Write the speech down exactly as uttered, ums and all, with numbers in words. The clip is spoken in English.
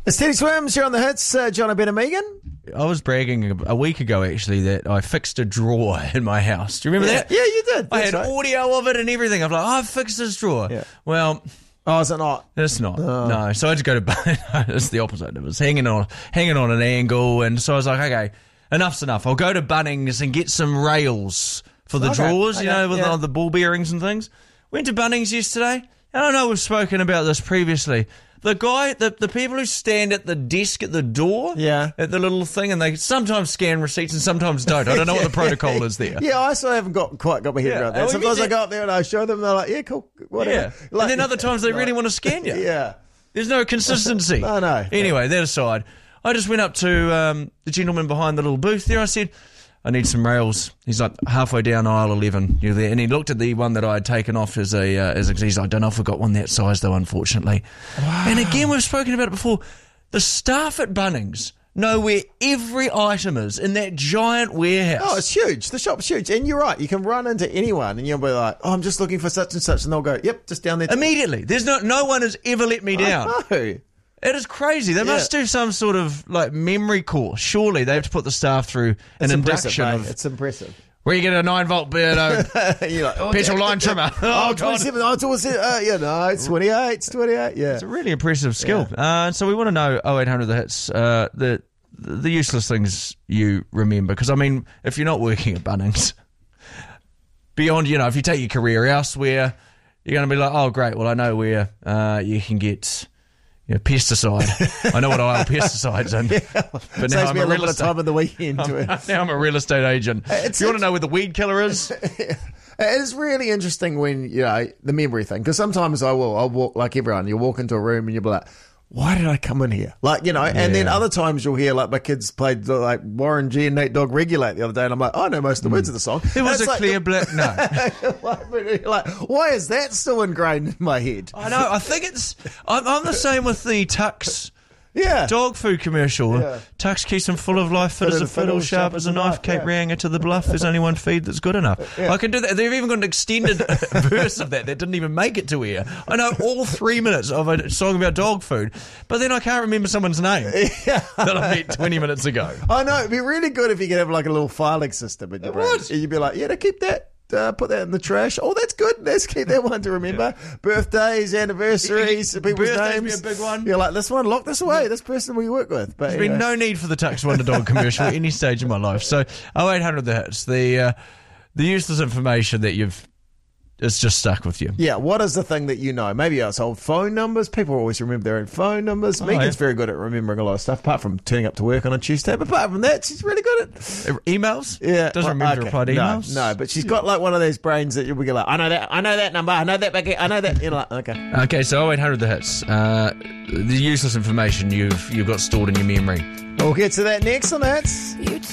It's Teddy Swims here on the hits. Uh, John, Ben and Megan. I was bragging a week ago, actually, that I fixed a drawer in my house. Do you remember yeah. that? Yeah, you did. I That's had right. audio of it and everything. I'm like, oh, I fixed this drawer. Yeah. Well, oh, is it not? it's not. Oh. No. So I had to go to it's the opposite. It was hanging on, hanging on an angle, and so I was like, okay, enough's enough. I'll go to Bunnings and get some rails for the Okay. drawers, you Okay. know, with Yeah. the, the ball bearings and things. Went to Bunnings yesterday. I don't know, we've spoken about this previously. The guy, the, the people who stand at the desk at the door, Yeah. at the little thing, and they sometimes scan receipts and sometimes don't. I don't know what the protocol is there. Yeah, I still haven't got quite got my head Yeah. around And that. we Sometimes met I go up there and I show them, and they're like, yeah, cool, whatever. Yeah. Like- and then other times they really want to scan you. Yeah. There's no consistency. No, no. Anyway, that aside, I just went up to um, the gentleman behind the little booth there. I said, I need some rails. He's like halfway down aisle eleven. You're there. And he looked at the one that I had taken off as a, uh, as a he's like, I don't know if I've got one that size though, unfortunately. Wow. And again, we've spoken about it before. The staff at Bunnings know where every item is in that giant warehouse. Oh, it's huge. The shop's huge. And you're right. You can run into anyone and you'll be like, oh, I'm just looking for such and such. And they'll go, yep, just down there. Immediately. There's no, no one has ever let me down. I know. It is crazy. They Yeah. must do some sort of like memory course. Surely they have to put the staff through an It's impressive, induction mate. of It's impressive. where you get a nine volt beard, You're like, oh, petrol yeah. line trimmer. Oh, Oh, God. twenty-seven. Oh, twenty-seven. Uh, yeah, no, it's twenty-eight. It's twenty-eight. Yeah. It's a really impressive skill. Uh, so we want to know oh eight hundred the hits, uh, the the useless things you remember. Because I mean, if you're not working at Bunnings, beyond you know, if you take your career elsewhere, you're going to be like, oh great, well I know where uh, you can get. Yeah, pesticide. I know what aisle pesticides in. Yeah. But now Saves I'm me a a little real bit of estate. time on the weekend. To it. Now I'm a real estate agent. It's- if you want to know where the weed killer is, It is really interesting when, you know, the memory thing. Because sometimes I will, I'll walk like everyone. You'll walk into a room and you'll be like, why did I come in here? Like, you know, and then Yeah. other times you'll hear, like, my kids played, like, Warren G and Nate Dogg Regulate the other day. And I'm like, I know most of the words of the song. it And was it's a like, clear black no. like, but you're like, why is that still ingrained in my head? I know. I think it's. I'm, I'm the same with the Tux Yeah. dog food commercial. Yeah. Tux keeps them full of life, fit as a fiddle, sharp as a knife. Cape yeah. Ranga to the bluff. There's only one feed that's good enough. I can do that. They've even got an extended verse of that that didn't even make it to air. I know all three minutes of a song about dog food, but then I can't remember someone's name Yeah. that I met twenty minutes ago. I know. It'd be really good if you could have, like, a little filing system in your brain. would. And you'd be like, yeah, to keep that. Uh, put that in the trash. Oh, that's good. Let's keep that one to remember. Birthdays, anniversaries, people's Birthdays names. be a big one. You're like, this one, lock this away. This person we work with. But There's been anyway. no need for the Tux Wonder Dog commercial at any stage in my life. So oh eight hundred the hits, the uh, the useless information that you've it's just stuck with you. Yeah, what is the thing that you know? Maybe it's old phone numbers. People always remember their own phone numbers. Oh, Megan's yeah. very good at remembering a lot of stuff, apart from turning up to work on a Tuesday. But apart from that, she's really good at Uh, Emails? Yeah, Doesn't well, remember to okay. reply to no, emails? No, but she's got like one of those brains that you'll be like, I know that, I know that number, I know that back, I know that. You're like, okay. Okay, so oh eight hundred the hits. Uh, the useless information you've you've got stored in your memory. We'll get to that next on that. You